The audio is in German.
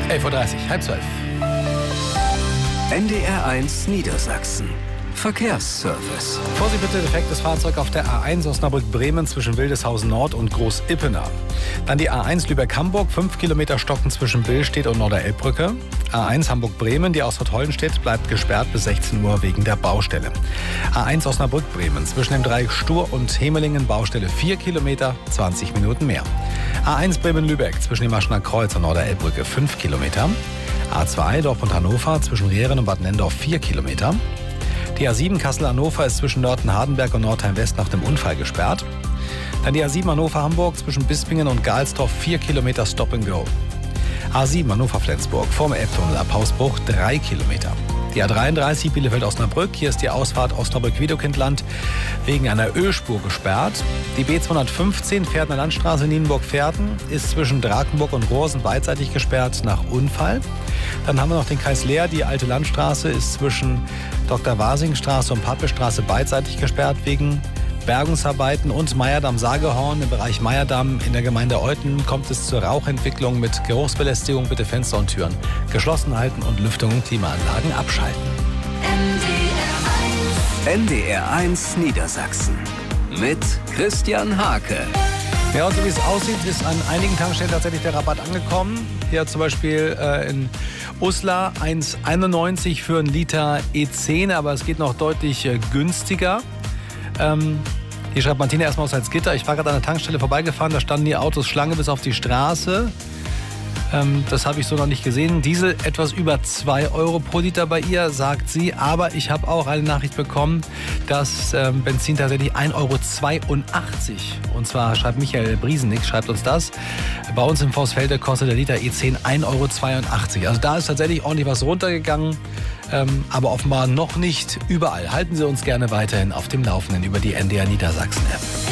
11:30 Uhr, halb 12. NDR1 Niedersachsen. Verkehrsservice. Vorsicht bitte, defektes Fahrzeug auf der A1 Osnabrück-Bremen zwischen Wildeshausen Nord und Groß-Ippenau. Dann die A1 Lübeck-Hamburg, 5 Kilometer Stocken zwischen Billstedt und Norderelbbrücke. A1 Hamburg-Bremen, die Ausfahrt-Hollenstedt bleibt gesperrt bis 16 Uhr wegen der Baustelle. A1 Osnabrück-Bremen zwischen dem Dreieck Stur und Hemelingen Baustelle 4 Kilometer, 20 Minuten mehr. A1 Bremen-Lübeck zwischen dem Aschener Kreuz und Norderelbbrücke 5 Kilometer. A2 Dortmund-Hannover zwischen Rehren und Bad Nendorf 4 Kilometer. Die A7 Kassel-Hannover ist zwischen Nörten-Hardenberg und Nordheim-West nach dem Unfall gesperrt. Dann die A7 Hannover-Hamburg zwischen Bispingen und Galsdorf 4 Kilometer Stop and Go. A7 Hannover-Flensburg vorm Elbtunnel ab Hausbruch 3 Kilometer. Die A33 Bielefeld-Osnabrück, hier ist die Ausfahrt Osnabrück-Wiedekindland wegen einer Ölspur gesperrt. Die B215 Pferdner Landstraße Nienburg-Pferden ist zwischen Drakenburg und Rohrsen beidseitig gesperrt nach Unfall. Dann haben wir noch den Kreis Leer, die alte Landstraße ist zwischen Dr.-Wasing-Straße und Pappelstraße beidseitig gesperrt wegen Bergungsarbeiten und Meyerdamm-Sagehorn im Bereich Meyerdamm in der Gemeinde Euthen kommt es zur Rauchentwicklung mit Geruchsbelästigung. Bitte Fenster und Türen geschlossen halten und Lüftung und Klimaanlagen abschalten. NDR1 Niedersachsen mit Christian Hake. Ja, und so wie es aussieht, ist an einigen Tankstellen tatsächlich der Rabatt angekommen. Hier zum Beispiel in Uslar 1,91 für einen Liter E10, aber es geht noch deutlich günstiger. Hier schreibt Martina erstmal aus Salzgitter. Ich war gerade an der Tankstelle vorbeigefahren, da standen die Autos Schlange bis auf die Straße. Das habe ich so noch nicht gesehen. Diesel etwas über 2 Euro pro Liter bei ihr, sagt sie. Aber ich habe auch eine Nachricht bekommen, dass Benzin tatsächlich 1,82 Euro. Und zwar schreibt Michael Briesenig, schreibt uns das. Bei uns im Vorsfelde kostet der Liter E10 1,82 Euro. Also da ist tatsächlich ordentlich was runtergegangen. Aber offenbar noch nicht überall. Halten Sie uns gerne weiterhin auf dem Laufenden über die NDR Niedersachsen-App.